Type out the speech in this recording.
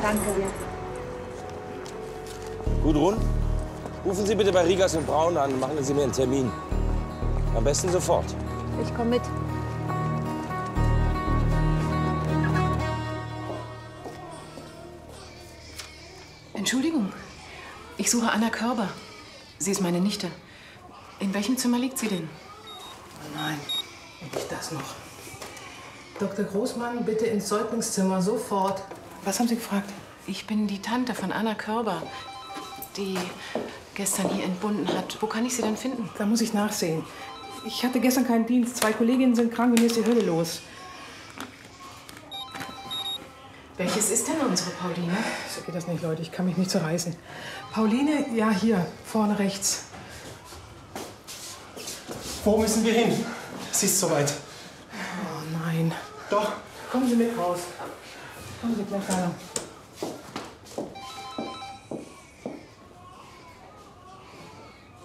Danke dir. Gudrun, rufen Sie bitte bei Rigas und Braun an. Machen Sie mir einen Termin. Am besten sofort. Ich komme mit. Entschuldigung, ich suche Anna Körber. Sie ist meine Nichte. In welchem Zimmer liegt sie denn? Oh nein, nicht das noch. Dr. Großmann, bitte ins Säuglingszimmer, sofort. Was haben Sie gefragt? Ich bin die Tante von Anna Körber, die gestern hier entbunden hat. Wo kann ich sie denn finden? Da muss ich nachsehen. Ich hatte gestern keinen Dienst. 2 Kolleginnen sind krank und mir ist die Hölle los. Welches ist denn unsere Pauline? So geht das nicht, Leute. Ich kann mich nicht zerreißen. Pauline, ja, hier, vorne rechts. Wo müssen wir hin? Es ist soweit. Oh nein. Doch. Kommen Sie mit raus. Kommen Sie gleich rein.